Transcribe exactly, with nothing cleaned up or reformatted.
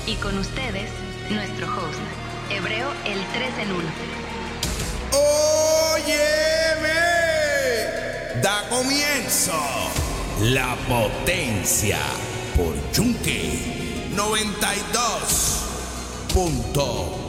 Y con ustedes, nuestro host, Hebreo el tres en uno. ¡Óyeme! Da comienzo La Potencia por Yunque noventa y dos punto